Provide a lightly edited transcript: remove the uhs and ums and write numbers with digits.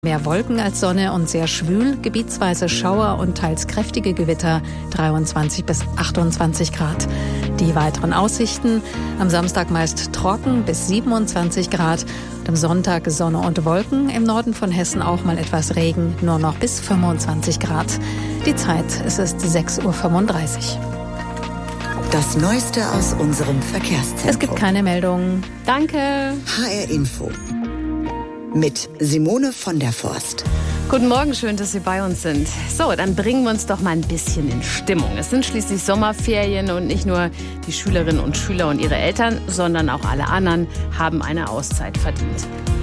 Mehr Wolken als Sonne und sehr schwül, gebietsweise Schauer und teils kräftige Gewitter, 23 bis 28 Grad. Die weiteren Aussichten: am Samstag meist trocken bis 27 Grad. Und am Sonntag Sonne und Wolken, im Norden von Hessen auch mal etwas Regen, nur noch bis 25 Grad. Die Zeit, es ist 6:35 Uhr. Das Neueste aus unserem Verkehrszentrum. Es gibt keine Meldungen. Danke. HR Info. Mit Simone von der Forst. Guten Morgen, schön, dass Sie bei uns sind. So, dann bringen wir uns doch mal ein bisschen in Stimmung. Es sind schließlich Sommerferien und nicht nur die Schülerinnen und Schüler und ihre Eltern, sondern auch alle anderen haben eine Auszeit verdient.